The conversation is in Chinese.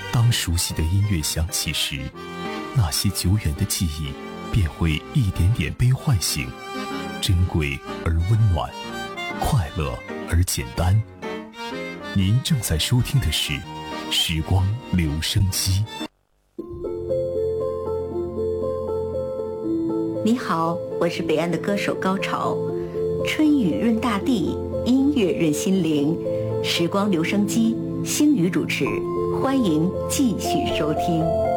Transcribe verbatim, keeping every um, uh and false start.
当熟悉的音乐响起时，那些久远的记忆便会一点点被唤醒，珍贵而温暖，快乐而简单。您正在收听的是时光留声机。 你好，我是北岸的歌手高潮。春雨润大地，音乐润心灵。时光留声机，星宇主持，欢迎继续收听。